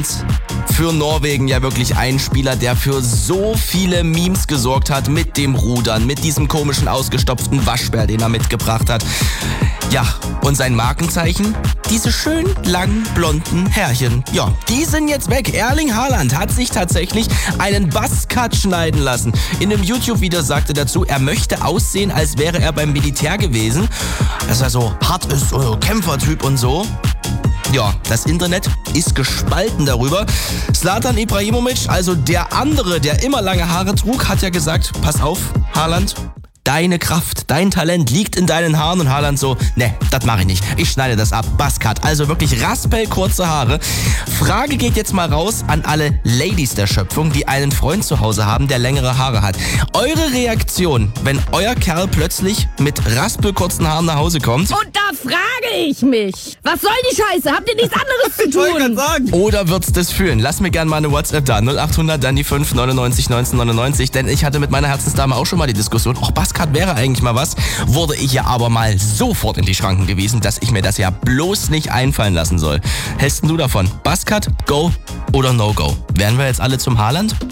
für Norwegen ja wirklich ein Spieler, der für so viele Memes gesorgt hat mit dem Rudern, mit diesem komischen ausgestopften Waschbär, den er mitgebracht hat. Ja, und sein Markenzeichen? Diese schön langen, blonden Härchen. Ja, die sind jetzt weg. Erling Haaland hat sich tatsächlich einen Buzzcut schneiden lassen. In einem YouTube-Video sagte dazu, er möchte aussehen, als wäre er beim Militär gewesen. Dass er so hart ist, Kämpfertyp und so. Ja, das Internet ist gespalten darüber. Zlatan Ibrahimovic, also der andere, der immer lange Haare trug, hat ja gesagt, pass auf, Haaland, deine Kraft, dein Talent liegt in deinen Haaren. Und Haaland so, ne, das mache ich nicht. Ich schneide das ab. Buzzcut. Also wirklich raspelkurze Haare. Frage geht jetzt mal raus an alle Ladies der Schöpfung, die einen Freund zu Hause haben, der längere Haare hat. Eure Reaktion, wenn euer Kerl plötzlich mit raspelkurzen Haaren nach Hause kommt? Und da frage ich mich, was soll die Scheiße? Habt ihr nichts anderes zu tun? Oder wird's das fühlen? Lass mir gerne mal eine WhatsApp da. 0800, dann die 5 99 19 99. Denn ich hatte mit meiner Herzensdame auch schon mal die Diskussion, Buzzcut wäre eigentlich mal was, wurde ich ja aber mal sofort in die Schranken gewiesen, dass ich mir das ja bloß nicht einfallen lassen soll. Hältst du davon? Buzzcut, go oder no go? Wären wir jetzt alle zum Haaland?